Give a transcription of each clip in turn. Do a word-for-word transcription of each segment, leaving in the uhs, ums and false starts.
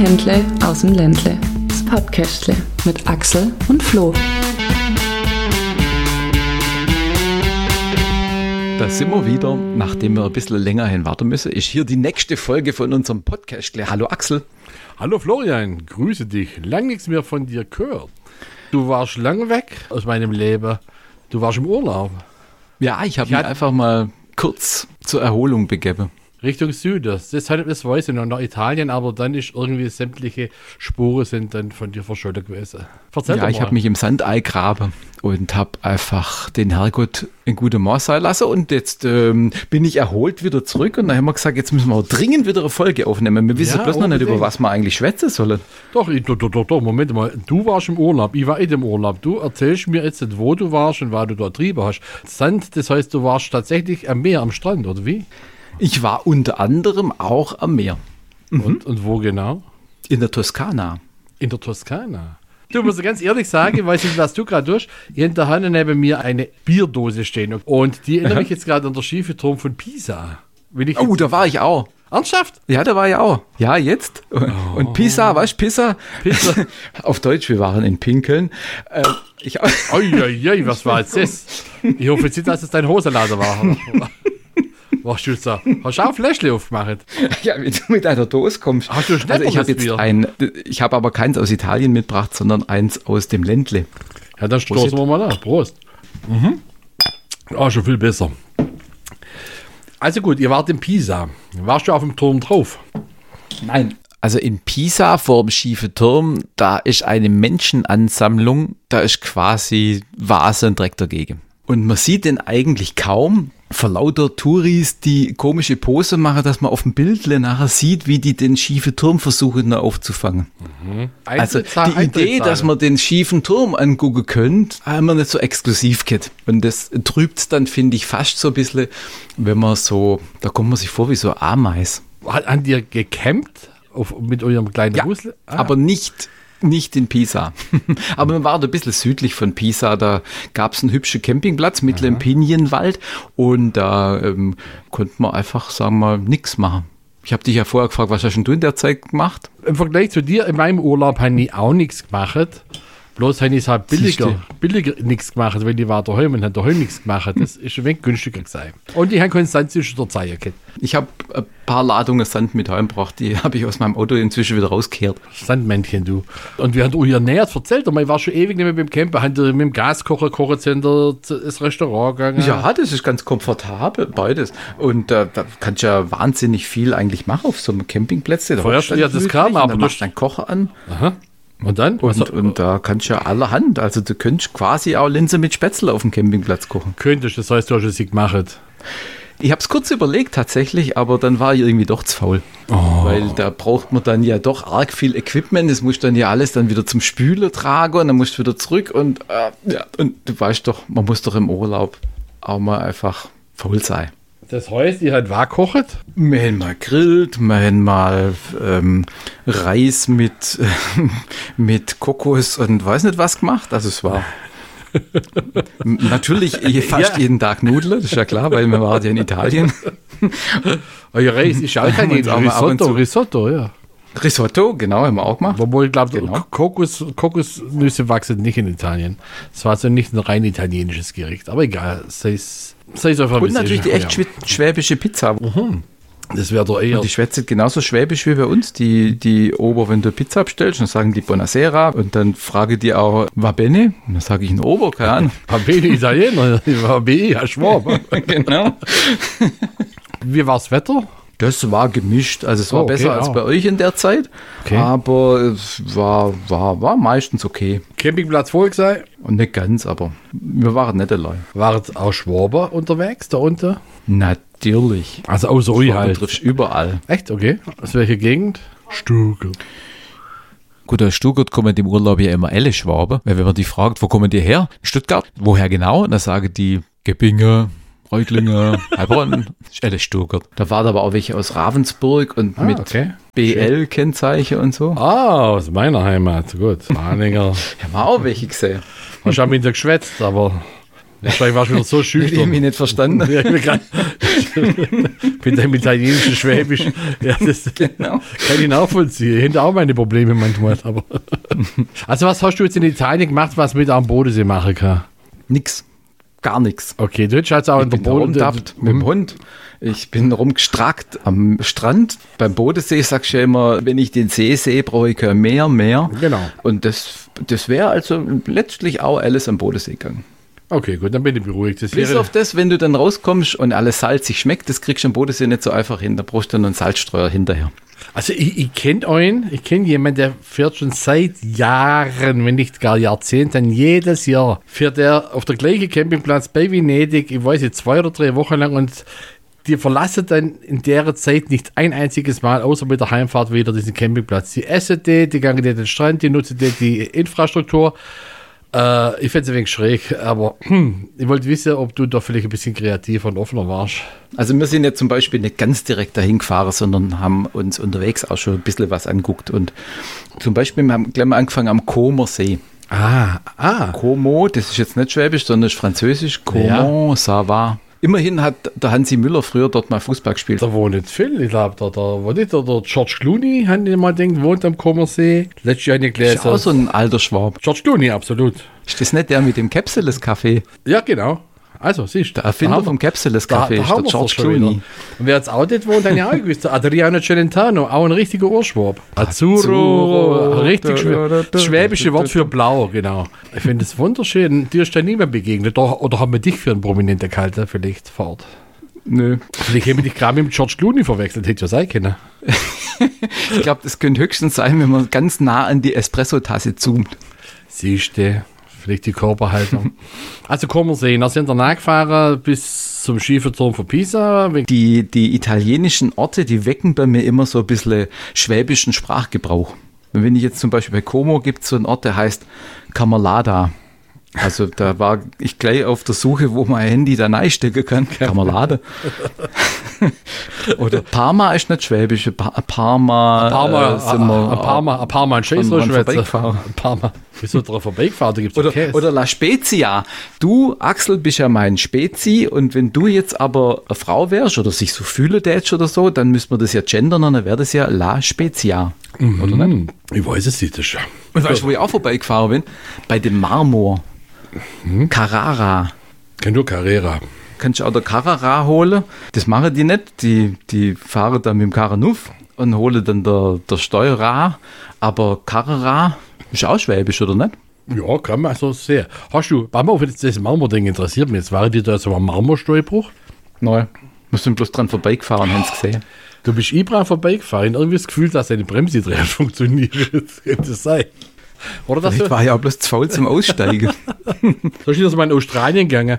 Händle aus dem Ländle. Das Podcastle mit Axel und Flo. Da sind wir wieder, nachdem wir ein bisschen länger hin warten müssen, ist hier die nächste Folge von unserem Podcastle. Hallo Axel. Hallo Florian, grüße dich. Lang nichts mehr von dir gehört. Du warst lange weg aus meinem Leben. Du warst im Urlaub. Ja, ich habe mich hat... einfach mal kurz zur Erholung begeben. Richtung Süden. Das, das weiß ich noch, nach Italien, aber dann ist irgendwie sämtliche Spuren sind dann von dir verschollen gewesen. Erzähl ja, ich habe mich im Sand eingraben und habe einfach den Herrgott in gute Maß sein lassen und jetzt ähm, bin ich erholt wieder zurück und dann haben wir gesagt, jetzt müssen wir dringend wieder eine Folge aufnehmen. Wir wissen ja, bloß noch nicht, über was wir eigentlich schwätzen sollen. Doch, ich, doch, doch, doch, Moment mal. Du warst im Urlaub, ich war nicht im Urlaub. Du erzählst mir jetzt nicht, wo du warst und was du da getrieben hast. Sand, das heißt, du warst tatsächlich am Meer, am Strand, oder wie? Ich war unter anderem auch am Meer. Mhm. Und, und wo genau? In der Toskana. In der Toskana? Du musst ganz ehrlich sagen, ich weiß nicht, was du gerade tust. Hier in der Hand neben mir eine Bierdose stehen. Und die erinnere mich jetzt gerade an der schiefe Turm von Pisa. Will ich oh, da war ich auch. Ernsthaft? Ja, da war ich auch. Ja, jetzt. Und, oh. und Pisa, weißt du, Pisa? Pisa. Auf Deutsch, wir waren in Pinkeln. Äh, ich Uiuiui, was war jetzt das? Ich hoffe jetzt nicht, dass es dein Hosenlader war. Warst du da? Hast du auch ein Fläschchen aufgemacht? Ja, wenn du mit einer Dose kommst. Hast du also ich habe jetzt ein, ich habe aber keins aus Italien mitgebracht, sondern eins aus dem Ländle. Ja, dann stoßen wir mal nach. Prost. Mhm. Ah, schon viel besser. Also gut, ihr wart in Pisa. Warst du auf dem Turm drauf? Nein. Also in Pisa vor dem schiefen Turm, da ist eine Menschenansammlung, da ist quasi Vase und Dreck dagegen. Und man sieht den eigentlich kaum, vor lauter Touris, die komische Pose machen, dass man auf dem Bildle nachher sieht, wie die den schiefen Turm versuchen aufzufangen. Mhm. Also die Idee, dass man den schiefen Turm angucken könnte, haben wir nicht so exklusiv gehabt. Und das trübt es dann, finde ich, fast so ein bisschen, wenn man so, da kommt man sich vor wie so Ameis. Hat an dir gecampt auf, mit eurem kleinen ja, Busle? Ah. Aber nicht... Nicht in Pisa. Aber man war da ein bisschen südlich von Pisa. Da gab es einen hübschen Campingplatz mitten im Pinienwald und da ähm, konnte man einfach, sagen wir mal, nichts machen. Ich habe dich ja vorher gefragt, was hast denn du in der Zeit gemacht? Im Vergleich zu dir, in meinem Urlaub habe ich auch nichts gemacht. Bloß habe ich es halt billiger, billiger nichts gemacht, weil die war daheim und hat daheim nichts gemacht. Das ist ein wenig günstiger gewesen. Und ich habe keinen Sand zwischen der Zeiche gehabt. Ich habe ein paar Ladungen Sand mit heimgebracht, die habe ich aus meinem Auto inzwischen wieder rausgekehrt. Sandmännchen, du. Und wir haben auch hier näher erzählt, aber ich war schon ewig nicht mehr beim Camper, haben mit dem Gaskocher, Kochezenter, ins Restaurant gegangen. Ja, das ist ganz komfortabel, beides. Und äh, da kannst du ja wahnsinnig viel eigentlich machen auf so einem Campingplatz. Vorher ja, das kam, aber du machst deinen Kocher an. Aha. Und dann? Und, also, und da kannst du ja allerhand, also du könntest quasi auch Linse mit Spätzle auf dem Campingplatz kochen. Könntest, das heißt, du hast es nicht gemacht. Ich habe es kurz überlegt tatsächlich, aber dann war ich irgendwie doch zu faul. Oh. Weil da braucht man dann ja doch arg viel Equipment, das musst du dann ja alles dann wieder zum Spülen tragen und dann musst du wieder zurück und, äh, ja, und du weißt doch, man muss doch im Urlaub auch mal einfach faul sein. Das heißt, ihr habt was gekocht? Wir haben mal grillt, wir haben mal ähm, Reis mit, äh, mit Kokos und weiß nicht was gemacht. Also es war natürlich fast ja. jeden Tag Nudeln, das ist ja klar, weil wir waren ja in Italien. Euer Reis ist auch kein Risotto, Risotto, ja. Risotto, genau, haben wir auch gemacht. Obwohl ich glaube, genau. Kokos, Kokosnüsse wachsen nicht in Italien. Das war also nicht ein rein italienisches Gericht, aber egal, sei es und natürlich die echt schw- schwäbische Pizza. Mhm. Das wäre doch eher. Und die schwätzt genauso schwäbisch wie bei uns. Die, die Ober, wenn du Pizza bestellst, dann sagen die Buonasera und dann frage die auch Va bene. Und dann sage ich ein Ober, keine Ahnung. Va bene Italiener, Va bene, ja, Schwab. Genau. Wie war das Wetter? Das war gemischt. Also es war oh, okay, besser als ja. bei euch in der Zeit. Okay. Aber es war, war, war meistens okay. Campingplatz voll sein? Und nicht ganz, aber wir waren nicht allein. Waren auch Schwaber unterwegs da unten? Natürlich. Also außer euch halt. Du triffst überall. Echt? Okay. Aus welcher Gegend? Stuttgart. Gut, aus Stuttgart kommen im Urlaub ja immer alle Schwaben. Weil wenn man die fragt, wo kommen die her? Stuttgart. Woher genau? Und dann sagen die Geppinge, Reutlingen, Heilbronn, ist alles Stuttgart. Da waren aber auch welche aus Ravensburg und ah, mit okay. B L-Kennzeichen und so. Ah, aus meiner Heimat. Gut, Mahninger. Ja, haben auch welche gesehen. Ich habe mit dir geschwätzt, aber Wahrscheinlich warst du wieder so Ich habe schüchtern. mich nicht verstanden. Ja, ich bin grad- bin da im italienischen Schwäbisch. Ja, das Genau. kann ich nachvollziehen. Ich hätte auch meine Probleme manchmal. Aber also was hast du jetzt in Italien gemacht, was mit am Bodensee machen kann? Nix. Gar nichts. Okay, du hättest jetzt auch in der Ich bin Boden... rumtappt mit dem Hund. Ich bin rumgestrackt am Strand. Beim Bodensee sagst du ja immer, wenn ich den See sehe, brauche ich kein Meer, mehr. Genau. Und das, das wäre also letztlich auch alles am Bodensee gegangen. Okay, gut, dann bin ich beruhigt. Das Bis wäre, auf das, wenn du dann rauskommst und alles salzig schmeckt, das kriegst du am Bodensee nicht so einfach hin. Da brauchst du dann einen Salzstreuer hinterher. also ich, ich kenne einen, ich kenne jemanden, der fährt schon seit Jahren, wenn nicht gar Jahrzehnten, jedes Jahr fährt er auf der gleichen Campingplatz bei Venedig, ich weiß nicht, zwei oder drei Wochen lang und die verlassen dann in der Zeit nicht ein einziges Mal, außer mit der Heimfahrt wieder diesen Campingplatz. Die essen die, die gehen den Strand, die nutzen die, die Infrastruktur. Äh, ich finde es ein wenig schräg, aber hm, ich wollte wissen, ob du da vielleicht ein bisschen kreativer und offener warst. Also wir sind ja zum Beispiel nicht ganz direkt dahin gefahren, sondern haben uns unterwegs auch schon ein bisschen was angeguckt. Und zum Beispiel wir haben gleich mal angefangen am Comer See. Ah, ah. Como, das ist jetzt nicht Schwäbisch, sondern ist Französisch. Comment ça va? Immerhin hat der Hansi Müller früher dort mal Fußball gespielt. Da wohnt nicht viel. Ich glaube, da, da, wo nicht, der, der George Clooney, haben die mal gedacht, wohnt am Comersee. Letztes Jahr nicht Das ist auch gelesen. so ein alter Schwab. George Clooney, absolut. Ist das nicht der mit dem Capsules-Café? Ja, genau. Also, siehst du. Der Erfinder vom Capsules-Café ist der George Clooney. Und wer jetzt auch nicht wohnt, dann ja auch gewusst. Der Adriano Celentano, auch ein richtiger Urschwab. Azzurro, Azzurro. richtig schwä das schwäbische Wort für blau, genau. Ich finde es wunderschön. Dir ist da niemand begegnet. Oder, oder haben wir dich für einen Prominenten gehalten, vielleicht vor Ort? Nö. Vielleicht haben wir dich gerade mit dem George Clooney verwechselt, hätte ja sein können. Ich glaube, das könnte höchstens sein, wenn man ganz nah an die Espresso-Tasse zoomt. Siehst du, vielleicht die Körperhaltung. Also kommen wir sehen, da sind wir nachgefahren bis zum Schieferturm von Pisa. Die, die italienischen Orte, die wecken bei mir immer so ein bisschen schwäbischen Sprachgebrauch. Und wenn ich jetzt zum Beispiel bei Como gibt es so einen Ort, der heißt Camerlada. Also da war ich gleich auf der Suche, wo man ein Handy da reinstecken kann. Camerlade. Oder Parma ist nicht schwäbisch. Pa Parma, Parma, äh, sind wir ein Parma, ein Parma, ein Scheiß dran Schwätzer. vorbeigefahren. Ein Parma. Wieso dran vorbeigefahren? Da gibt es Oder, Käse. oder La Spezia. Du, Axel, bist ja mein Spezi und wenn du jetzt aber eine Frau wärst oder sich so fühle tätsch oder so, dann müsste man das ja gendern und dann wäre das ja La Spezia. Oder nicht? Ich weiß es nicht. Das ist Und weißt du, wo ich auch vorbeigefahren bin? Bei dem Marmor. Carrara. kenn nur Carrera. Kannst du auch der Carrara holen? Das machen die nicht. Die, die fahren dann mit dem Caranuff und holen dann der, der Steuerer. Aber Carrara ist auch schwäbisch, oder nicht? Ja, kann man so sehen. Hast du, warte mal, wenn jetzt das Marmor-Ding interessiert mich jetzt, war dir da so ein Marmorsteinbruch? Nein. Wir sind bloß dran vorbeigefahren und haben es gesehen. Du bist Ibra vorbeigefahren, irgendwie das Gefühl, dass deine Bremse drin funktioniert. Das könnte sein. Oder das Ich war ja auch bloß zu faul zum Aussteigen. Da ist das mal in Australien gegangen.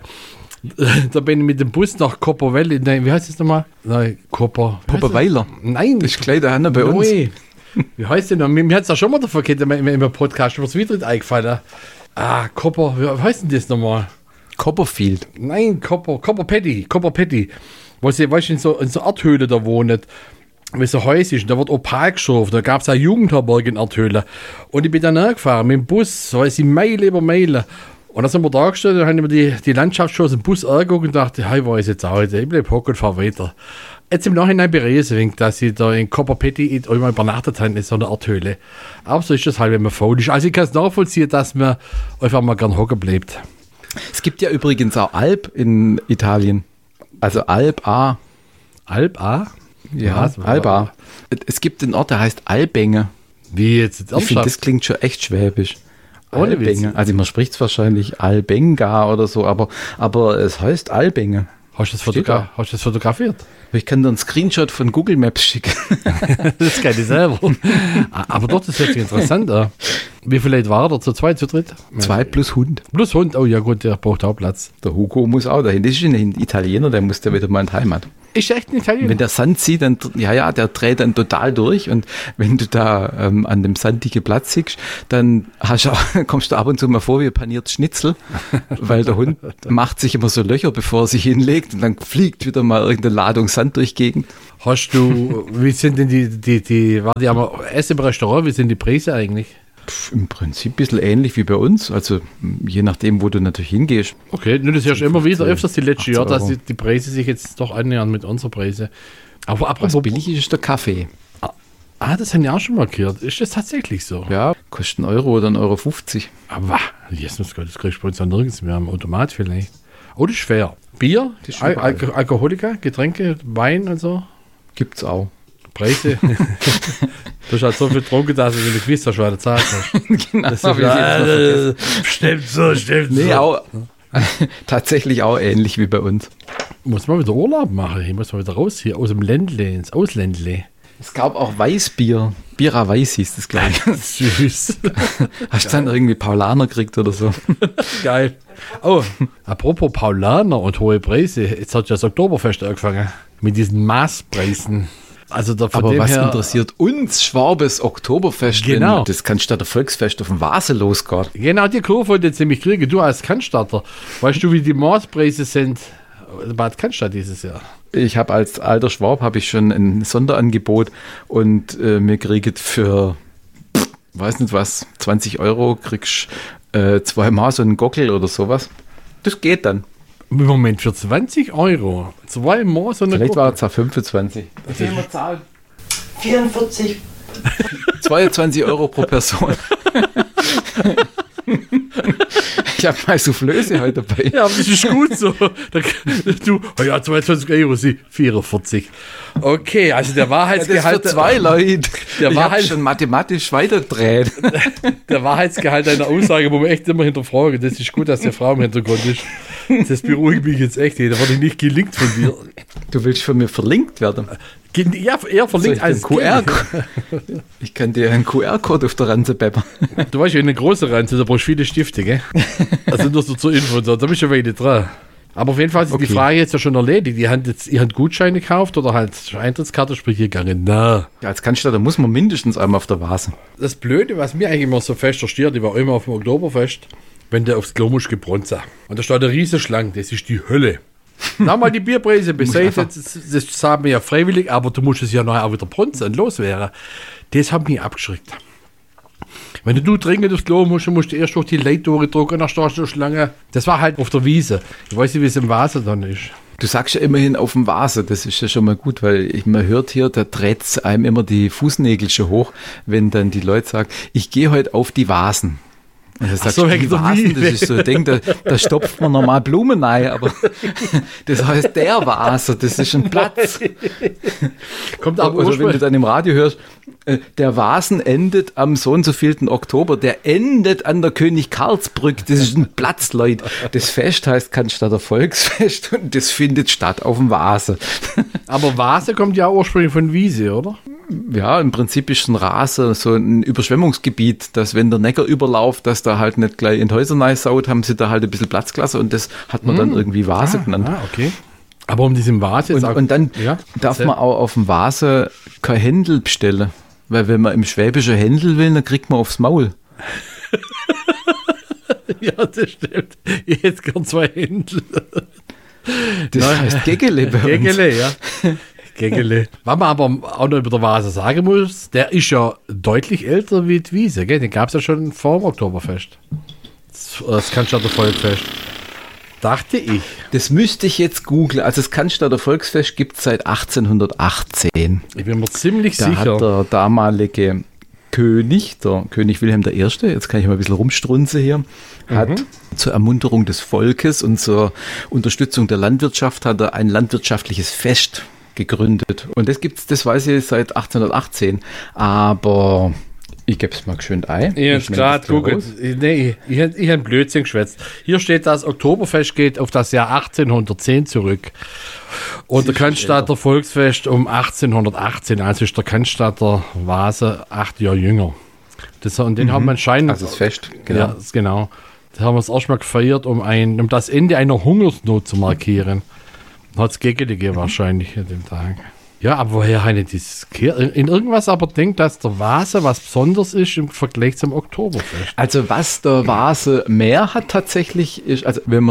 Da bin ich mit dem Bus nach Copperwell. Nein, wie heißt das nochmal? Nein, Copper. Popperweiler. Nein, Das ist gleich da hinten bei uns. Neu. Wie heißt der noch? Mir, mir hat es ja schon mal davon gehört, im, im Podcast, mir ist wieder nicht eingefallen. Ah, Copper, wie heißt denn das nochmal? Copperfield. Nein, Copper, Copper Patty, Copper Patty. Wo sie, weißt du, in so, in so Erdhöhle da wohnt. Wie so Häus ist, und da wird Opal geschaffen, da gab es eine Jugendherberge in Erdhöhle. Und ich bin dann gefahren mit dem Bus, so weiß ich, Meile über Meile. Und dann sind wir da gestellt, dann haben wir die, die Landschaft schon aus dem Bus angeguckt und dachte, hey, wo ist jetzt auch, ich bleib hocken und fahr weiter. Jetzt im Nachhinein bereue ich es, dass ich da in Copper Patty einmal übernachtet habe in so einer Erdhöhle. Aber so ist das halt, wenn man faul ist. Also ich kann es nachvollziehen, dass man einfach mal gern hocken bleibt. Es gibt ja übrigens auch Alp in Italien. Also Alp A. Alp A? Ja, Was? Alba. Es gibt einen Ort, der heißt Albänge. Wie jetzt? Ich finde, das klingt schon echt schwäbisch. Ohne Witz. Albänge. Also man spricht es wahrscheinlich Albenga oder so, aber, aber es heißt Albänge. Hast du das, Steht Fotogra hast du das fotografiert? Ich kann dir einen Screenshot von Google Maps schicken. Das kann ich selber. Aber doch, das hört sich interessant an. Wie viele Leute waren da? Zu zweit, zu dritt? Zwei plus Hund. Plus Hund. Oh ja gut, der braucht auch Platz. Der Hugo muss auch dahin. Das ist ein Italiener, der muss ja wieder mal in die Heimat. Ist echt ein Italiener? Wenn der Sand zieht, dann, ja, ja, der dreht dann total durch. Und wenn du da ähm, an dem sandigen Platz siehst, dann hast du auch, kommst du ab und zu mal vor wie ein paniertes Schnitzel, weil der Hund macht sich immer so Löcher, bevor er sich hinlegt und dann fliegt wieder mal irgendeine Ladung Sand durch die Gegend. Hast du, wie sind denn die, die, die, war die am Essen im Restaurant, wie sind die Preise eigentlich? Pff, im Prinzip ein bisschen ähnlich wie bei uns. Also je nachdem, wo du natürlich hingehst. Okay, nur das hörst du immer wieder öfters die letzten Jahre, dass Euro. die, die Preise sich jetzt doch annähern mit unserer Preise. Aber Was apropos billig ist, ist der Kaffee. Ah, das haben wir auch schon markiert. Ist das tatsächlich so? Ja, kostet einen Euro oder einen Euro fünfzig. Aber, Jesus Gott, das kriegst du bei uns ja nirgends mehr am Automat vielleicht. Oh, das ist schwer. Bier, Das ist schon Al Al Alkoholiker, Getränke, Wein und so. Gibt's auch. Preise. Du hast halt so viel getrunken, dass du nicht gewusst hast, was du zahlt hast. Genau, Das hab ist ich jetzt noch äh, stimmt so, stimmt Nee, so. auch, tatsächlich auch ähnlich wie bei uns. Muss man wieder Urlaub machen. Ich muss mal wieder raus hier aus dem Ländle ins Ausländle. Es gab auch Weißbier. Bira Weiß hieß das gleich. Süß. Hast du dann irgendwie Paulaner gekriegt oder so? Geil. Oh, apropos Paulaner und hohe Preise. Jetzt hat ja das Oktoberfest angefangen. Mit diesen Maßpreisen. Also da von Aber dem was her, interessiert uns Schwabes Oktoberfest, Genau. wenn das Cannstatter Volksfest auf dem Vase losgeht? Genau, die Kurve wollte ich jetzt nämlich kriegen. Du als Cannstatter, weißt du, wie die Maßpreise sind? Bad Cannstatt dieses Jahr. Ich habe als alter Schwab habe ich schon ein Sonderangebot und äh, mir kriegt für, pff, weiß nicht was, zwanzig Euro kriegst äh, zweimal so einen Gockel oder sowas. Das geht dann. Im Moment für zwanzig Euro. Zweimal so eine Vielleicht war Gruppe. es ja fünfundzwanzig. Wie viel wir zahlen? vierundvierzig. zweiundzwanzig Euro pro Person. Ich habe mal Soufflöse heute dabei. Ja, aber das ist gut so. Da, du, oh ja, zweiundzwanzig Euro, sie vierundvierzig. Okay, also der Das Wahrheitsgehalt, ist für zwei Leute. Der ich war habe halt- schon mathematisch weiterdreht. der Wahrheitsgehalt einer Aussage, wo man echt immer hinterfragen. Das ist gut, dass der Frau im Hintergrund ist. Das beruhigt mich jetzt echt. Da wurde ich nicht gelingt von dir. Du willst von mir verlinkt werden. Ge- Ja, eher Soll verlinkt ich als den Q R-Code? Ich kann dir einen Q R-Code auf der Ranze peppern. Du weißt ja, eine große Ranze, da brauchst du viele Stifte, gell? Also nur so zur Info, da bist du schon wenig dran. Aber auf jeden Fall ist Okay. die Frage jetzt ja schon erledigt. Ihr habt jetzt ihr habt Gutscheine gekauft oder halt Eintrittskarte, sprich gegangen. Na. Ja, als Cannstatter muss man mindestens einmal auf der Vase. Das Blöde, was mir eigentlich immer so fest versteht, ich war immer auf dem Oktoberfest, wenn du aufs Klo musst, gebronzen. Und da steht eine riesen Schlange, das ist die Hölle. Na mal die Bierpreise beiseite, das, das sagen wir ja freiwillig, aber du musst es ja nachher auch wieder bronzen und loswerden. Das hat mich abgeschreckt. Wenn du dringend aufs Klo musst, musst du erst durch die Leittore drücken, dann stehst du eine Schlange. Das war halt auf der Wiese. Ich weiß nicht, wie es im Vase dann ist. Du sagst ja immerhin auf dem Vase, das ist ja schon mal gut, weil ich, man hört hier, da dreht einem immer die Fußnägel schon hoch, wenn dann die Leute sagen, ich gehe heute auf die Vasen. Und er sagt, so, wegen die der Vasen, Wiese. das ist so ein Ding, da, da stopft man normal Blumen rein, aber das heißt der Vase, das ist ein Platz. Kommt aber Oder wenn du ursprünglich. dann im Radio hörst, äh, der Vasen endet am so und so vielten Oktober, der endet an der König Karlsbrück, das ist ein Platz, Leute. Das Fest heißt Cannstatter Volksfest und das findet statt auf dem Vase. Aber Vase kommt ja ursprünglich von Wiese, oder? Ja, im Prinzip ist ein Rasen so ein Überschwemmungsgebiet, dass wenn der Neckar überläuft, dass da halt nicht gleich in die Häuser reinsaut, haben sie da halt ein bisschen Platzklasse und das hat man dann irgendwie Vase genannt. Ah, okay. Aber um diesem Vase jetzt Und, auch- und dann ja, darf erzähl. man auch auf dem Vase kein Händel bestellen. Weil wenn man im Schwäbischen Händel will, dann kriegt man aufs Maul. Ja, das stimmt. Ich hätte gern zwei Händel. Das Nein. heißt Gegele bei uns. Gegele, ja. Gegele. Was man aber auch noch über der Vase sagen muss, der ist ja deutlich älter wie die Wiese, gell? Den gab es ja schon vor dem Oktoberfest. Das, das Cannstatter Volksfest. Dachte ich. Das müsste ich jetzt googeln. Also das Cannstatter Volksfest gibt es seit achtzehnhundertachtzehn. Ich bin mir ziemlich Da sicher. hat der damalige König, der König Wilhelm der Erste, jetzt kann ich mal ein bisschen rumstrunzen hier, hat zur Ermunterung des Volkes und zur Unterstützung der Landwirtschaft hat er ein landwirtschaftliches Fest gegründet. Und das gibt's, das weiß ich seit achtzehnhundertachtzehn. Aber ich gebe es mal schön ein. Ich hab's nehme gerade das gleich gucken. raus. Nee, ich, ich, ich habe Blödsinn geschwätzt. Hier steht, das Oktoberfest geht auf das Jahr achtzehnhundertzehn zurück. Und der Cannstatter Volksfest um achtzehnhundertachtzehn. Also ist der Cannstatter Vase acht Jahre jünger. Das, und den haben wir anscheinend. Also das Fest, genau. Ja, das- genau. Das haben wir es erstmal gefeiert, um, ein, um das Ende einer Hungersnot zu markieren. Hat es Gegende wahrscheinlich an dem Tag. Ja, aber woher eine dieses Kehr- in irgendwas aber denkt, dass der Vase was Besonderes ist im Vergleich zum Oktoberfest. Also was der Vase mehr hat tatsächlich, ist, also wenn man es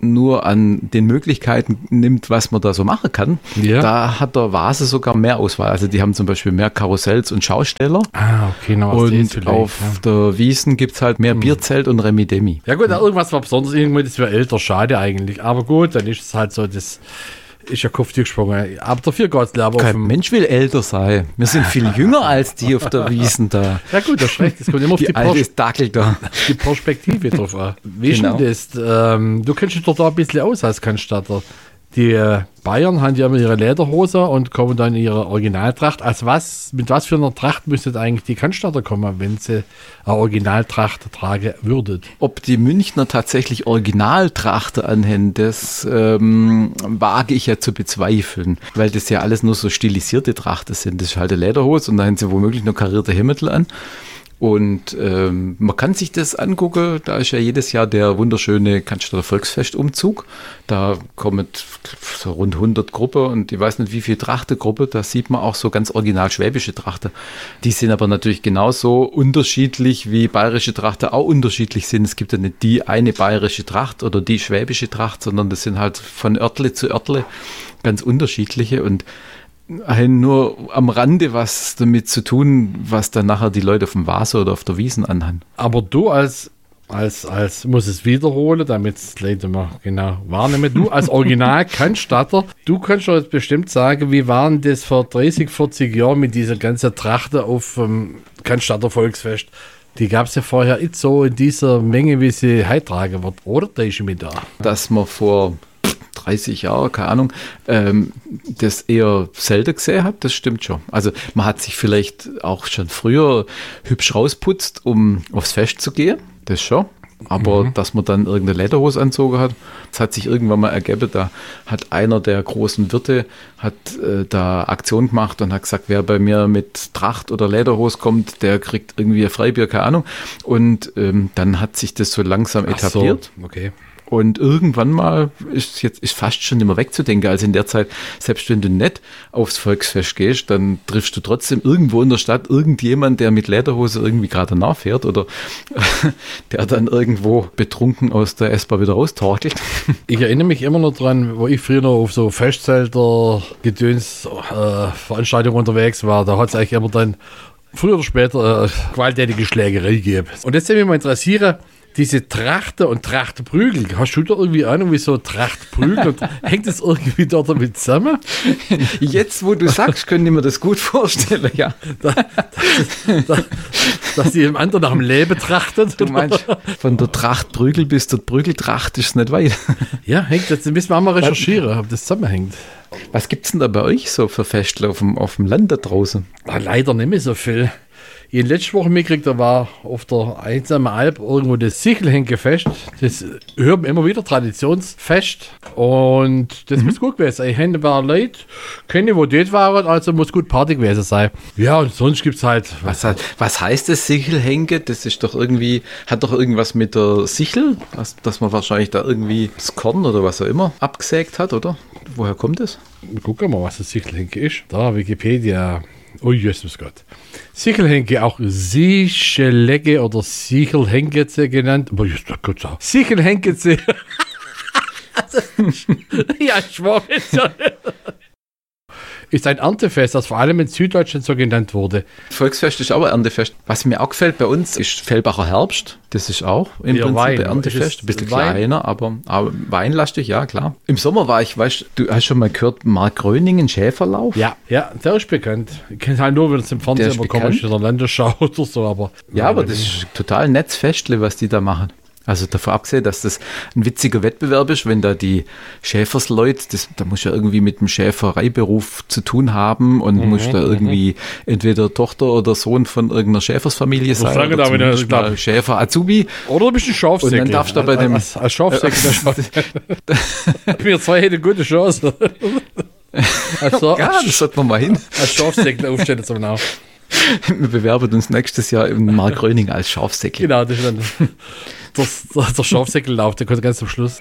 nur an den Möglichkeiten nimmt, was man da so machen kann, Ja. da hat der Vase sogar mehr Auswahl. Also die haben zum Beispiel mehr Karussells und Schausteller. Ah, okay, noch was Und vielleicht, auf ja. der Wiesn gibt es halt mehr Bierzelt und Remi Demi. Ja gut, irgendwas war besonders irgendwo, das wäre älter, schade eigentlich. Aber gut, dann ist es halt so, das ist ja Kopf gesprungen. Aber dafür geht es aber auf Kein dem... Mensch will älter sein. Wir sind viel jünger als die auf der Wiesn da. Ja gut, das ist recht, das kommt immer auf die, Die Pers alte Dackel da. die Perspektive drauf an. Wie ist Genau. denn das? Ähm, du kennst dich doch da ein bisschen aus als Cannstatter. Die äh, Bayern haben ja immer ihre Lederhose und kommen dann in ihre Originaltracht. Als was, mit was für einer Tracht müsstet eigentlich die Cannstatter kommen, wenn sie eine Originaltracht tragen würdet? Ob die Münchner tatsächlich Originaltrachter anhängen, das ähm, wage ich ja zu bezweifeln, weil das ja alles nur so stilisierte Trachten sind. Das ist halt eine Lederhose und da haben sie womöglich noch karierte Hemdl an. Und ähm, man kann sich das angucken, da ist ja jedes Jahr der wunderschöne Cannstatter Volksfestumzug. Da kommen so rund hundert Gruppen und ich weiß nicht wie viel Trachtegruppe, da sieht man auch so ganz original schwäbische Trachten. Die sind aber natürlich genauso unterschiedlich wie bayerische Trachten auch unterschiedlich sind. Es gibt ja nicht die eine bayerische Tracht oder die schwäbische Tracht, sondern das sind halt von Örtle zu Örtle ganz unterschiedliche und haben nur am Rande was damit zu tun, was dann nachher die Leute auf dem Vase oder auf der Wiesn anhaben. Aber du als, als, als, muss es wiederholen, damit es die Leute mal genau wahrnehmen, du als Original-Cannstatter, du kannst doch jetzt bestimmt sagen, wie waren das vor dreißig, vierzig Jahren mit dieser ganzen Trachte auf dem Cannstatter Volksfest? Die gab es ja vorher nicht so in dieser Menge, wie sie heute tragen wird. Oder da ist mit da? Dass man vor dreißig Jahren, keine Ahnung, ähm, das eher selten gesehen hat, das stimmt schon. Also man hat sich vielleicht auch schon früher hübsch rausputzt, um aufs Fest zu gehen, das schon. Aber mhm. dass man dann irgendeine Lederhose anzogen hat, das hat sich irgendwann mal ergeben. Da hat einer der großen Wirte hat äh, da Aktion gemacht und hat gesagt, wer bei mir mit Tracht oder Lederhose kommt, der kriegt irgendwie ein Freibier, keine Ahnung. Und ähm, dann hat sich das so langsam Ach etabliert. so, okay. Und irgendwann mal ist jetzt ist fast schon immer wegzudenken. Also in der Zeit, selbst wenn du nicht aufs Volksfest gehst, dann triffst du trotzdem irgendwo in der Stadt irgendjemand, der mit Lederhose irgendwie gerade nachfährt oder der dann irgendwo betrunken aus der S-Bahn wieder raustorkelt. Ich erinnere mich immer noch dran, wo ich früher noch auf so Festzelter, Gedöns, äh, Veranstaltungen unterwegs war. Da hat es eigentlich immer dann früher oder später äh, gewalttätige Schlägerei gegeben. Und jetzt würde mich mal interessieren, diese Trachte und Trachtprügel, hast du da irgendwie Ahnung, wie so Trachtprügel und hängt das irgendwie dort damit zusammen? Jetzt, wo du sagst, könnte ich mir das gut vorstellen, ja. Da, das, da, dass die dem anderen nach dem Leben trachtet? Du meinst, von der Trachtprügel bis zur Prügeltracht ist es nicht weit. Ja, hängt, das müssen wir auch mal recherchieren, ob das zusammenhängt. Was gibt es denn da bei euch so für Festle auf dem, auf dem Land da draußen? Ah, leider nicht mehr so viel. In letzter Woche mitgekriegt, da war auf der einsamen Alp irgendwo das Sichelhenkefest. Das hören wir immer wieder, Traditionsfest. Und das mhm. muss gut gewesen sein. Ich habe ein paar Leute kenne, wo dort waren, also muss gut Party gewesen sein. Ja, und sonst gibt es halt... Was, was heißt das Sichelhenke? Das ist doch irgendwie, hat doch irgendwas mit der Sichel, dass, dass man wahrscheinlich da irgendwie das Korn oder was auch immer abgesägt hat, oder? Woher kommt das? Gucken wir mal, was das Sichelhenke ist. Da, Wikipedia... Oh, Jesus Gott. Sichelhenke, auch Sichelege oder Sichelhenkeze genannt. Oh, Jesus Gott. Sichelhenkeze. Ja, ich war jetzt ja. Ist ein Erntefest, das vor allem in Süddeutschland so genannt wurde. Volksfest ist auch ein Erntefest. Was mir auch gefällt bei uns ist Fellbacher Herbst. Das ist auch im Ja, Prinzip Wein. ein Erntefest. Ein bisschen Wein? kleiner, aber, aber weinlastig, ja klar. Im Sommer war ich, weißt du, hast schon mal gehört, Mark Gröningen Schäferlauf? Ja, ja, der ist bekannt. Ich kenne halt nur, wenn es im Der Fernsehen ist immer kommt, in der Landesschau oder so, aber... Ja, aber das ist total nettes Festle, was die da machen. Also davon abgesehen, dass das ein witziger Wettbewerb ist, wenn da die Schäfersleute, das, da muss ja irgendwie mit dem Schäfereiberuf zu tun haben und mhm, muss da irgendwie entweder Tochter oder Sohn von irgendeiner Schäfersfamilie sein sagen, oder da, wenn er- zumindest mal Schäfer Azubi. Oder du bist ein Schafsäckle. Und dann darfst du bei dem- Als, als Schafsäckle. Wir zwei hätten eine gute Chance. Also, Ja, das sollten wir mal hin. als Schafsäckle aufstellen zum Now. Wir bewerben uns nächstes Jahr im Mark Gröning als Schafsäckle. Genau, das ist dann der, der, der Schafsäckellauf, der kommt ganz zum Schluss.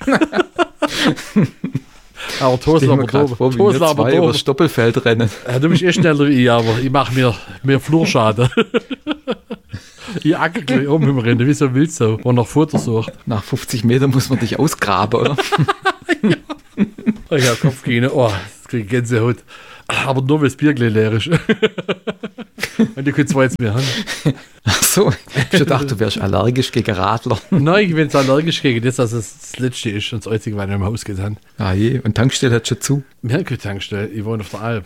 Aber Stell Tosel mir aber gerade doof. vor, wie wir Tosel aber zwei über doof. Stoppelfeld rennen. Ja, du bist eh schneller wie ich, aber ich mache mir, mir Flurschaden. Ich acker gleich um im Rennen, wie so ein Wildsau, wo nach Futter sucht. Nach fünfzig Metern muss man dich ausgraben, oder? ja. Oh ja, Kopfgene, oh, das kriege ich Gänsehaut. Aber nur, weil das Bier gleich leer ist. Und ich kann zwar jetzt mehr haben. Ach so, ich dachte, du wärst allergisch gegen Radler. Nein, ich bin jetzt allergisch gegen das, dass es das Letzte ist und das Einzige, was ich im Haus getan. Ah je, und Tankstelle hat schon zu. Wir haben keine Tankstelle, ich wohne auf der Alp.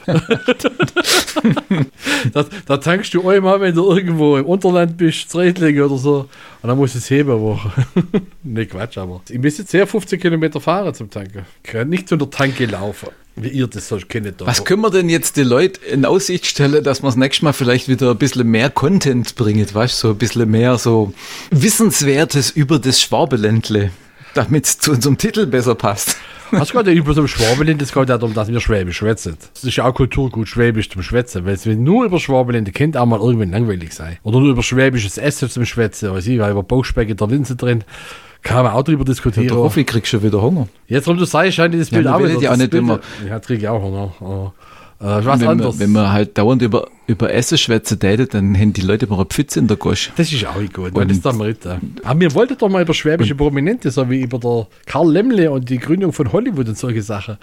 da, da tankst du einmal, wenn du irgendwo im Unterland bist, zu Reitlingen oder so. Und dann musst du es heben eine Woche. Ne, Quatsch, aber. Ich muss jetzt sehr fünfzehn Kilometer fahren zum Tanken. Ich kann nicht zu der Tanke laufen. Wie ihr das so kennt. Was können wir denn jetzt den Leuten in Aussicht stellen, dass wir das nächste Mal vielleicht wieder ein bisschen mehr Content bringen, weißt du, so ein bisschen mehr so Wissenswertes über das Schwabeländle, damit es zu unserem Titel besser passt. Was geht ja über so ein Schwabeländle? Es geht ja darum, dass wir Schwäbisch schwätzen. Das ist ja auch Kulturgut, Schwäbisch zum Schwätzen. Weil es nur über Schwabeländle kennt, auch mal irgendwann langweilig sein. Oder nur über schwäbisches Essen zum Schwätzen, weiß ich, weil über Bauchspeck in der Linse drin. Kann man auch drüber diskutieren. Der Profi kriegst schon wieder Hunger. Jetzt, warum du sagst, scheint das Bild ja, auch wieder. Ja, auch nicht Bild, immer. Ja, kriege ich auch Hunger. Aber, äh, was wenn, anderes. man, wenn man halt dauernd über, über Essen schwätzen tätet, dann haben die Leute immer eine Pfütze in der Gosch. Das ist auch gut. Und das ist dann mit, äh. Aber wir wollten doch mal über schwäbische Prominente, so wie über der Karl Lemmle und die Gründung von Hollywood und solche Sachen.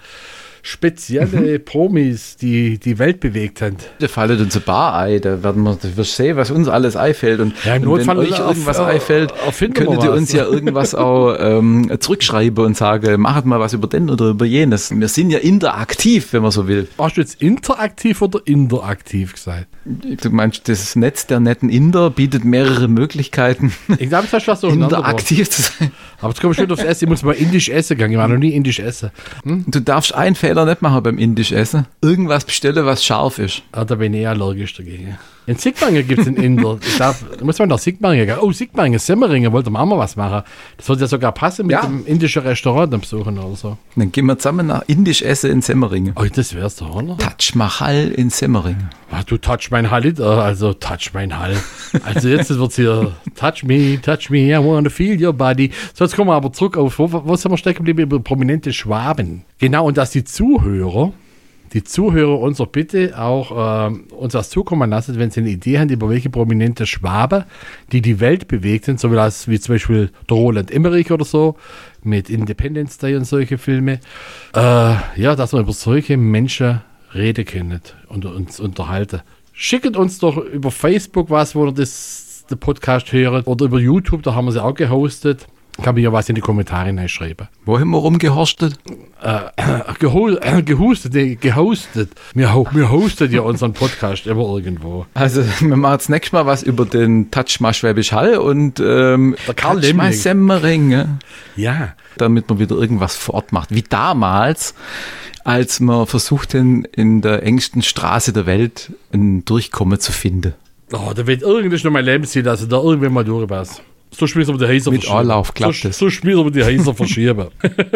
Spezielle Promis, die die Welt bewegt haben. Da fallen uns ein paar ein, da werden wir, da wirst sehen, was uns alles einfällt. Und, ja, im und wenn Notfall euch irgendwas auf, einfällt, könntet ihr uns ja irgendwas auch ähm, zurückschreiben und sagen, macht mal was über den oder über jenes. Wir sind ja interaktiv, wenn man so will. Hast du jetzt interaktiv oder interaktiv gesagt? Du meinst, das Netz der netten Inder bietet mehrere Möglichkeiten, ich glaube, das was so interaktiv zu sein. Aber jetzt komme ich schon aufs Essen, ich muss mal indisch essen gehen. Ich war noch nie indisch essen. Hm? Du darfst einen Fehler nicht machen beim indisch Essen. Irgendwas bestellen, was scharf ist. Ah, da bin ich allergisch dagegen. In Sigmaringen gibt es einen Inder. Ich darf, da muss man nach Sigmaringen gehen. Oh, Sigmaringen, Semmeringen, wollte man auch mal was machen. Das würde ja sogar passen mit ja. dem indischen Restaurant besuchen oder so. Dann gehen wir zusammen nach indisch essen in Semmeringen. Oh, das wär's doch, oder? Taj Mahal in Semmeringen. Ach, du touch mein Hall, also touch mein Hall. Also jetzt wird's hier touch me, touch me, I wanna feel your body. So, jetzt kommen wir aber zurück auf, wo, wo sind wir stecken geblieben? Über prominente Schwaben. Genau, und dass die Zuhörer, die Zuhörer uns doch bitte auch äh, uns was zukommen lassen, wenn sie eine Idee haben, über welche prominente Schwaben, die die Welt bewegt sind, so wie, das, wie zum Beispiel der Roland Emmerich oder so, mit Independence Day und solche Filme. Äh, ja, dass wir über solche Menschen reden können und uns unterhalten. Schickt uns doch über Facebook was, wo ihr das, den Podcast hört, oder über YouTube, da haben wir sie auch gehostet. Kann mir ja was in die Kommentare reinschreiben. Wo haben wir rumgehorstet? Äh, geho äh, gehustet, nee, gehostet. Wir, ho wir hosten ja unseren Podcast immer irgendwo. Also, wir machen jetzt nächstes Mal was über den Taj Mahal Schwäbisch Hall und ähm, der Karl Taj Mahal Semmeringen. Ja. Damit man wieder irgendwas vor Ort macht. Wie damals, als wir versuchten, in der engsten Straße der Welt ein Durchkommen zu finden. Oh, da wird irgendwas noch mein Lebensziel, dass ich da irgendwann mal durchpasse. So schmissen wir die Häuser Mit verschieben. Anlauf klappt so, es. So schmissen wir die Häuser verschieben.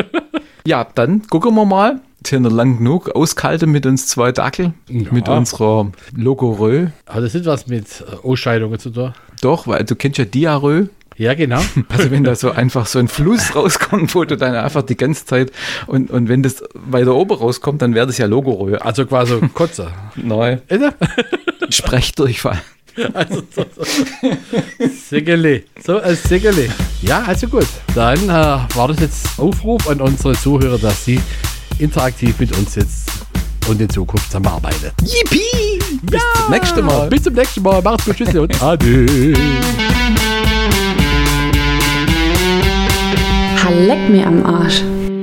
Ja, dann gucken wir mal. Jetzt haben wir lang genug ausgehalten mit uns zwei Dackel. Ja. Mit unserer Logorö. Aber das hat was mit Ausscheidungen zu tun. Doch, weil du kennst ja Diarrhoe. Ja, genau. Also wenn da so einfach so ein Fluss rauskommt, wo du dann einfach die ganze Zeit und, und wenn das weiter oben rauskommt, dann wäre das ja Logorö. Also quasi Kotze. Nein. Sprechdurchfall. Also so, so. Segele. So als Segele. Ja, also gut. Dann äh, war das jetzt Aufruf an unsere Zuhörer, dass sie interaktiv mit uns jetzt und in Zukunft zusammenarbeiten. Yippie! Bis Ja, zum nächsten Mal. Bis zum nächsten Mal. Macht's gut, tschüss und ade. Leck mir am Arsch.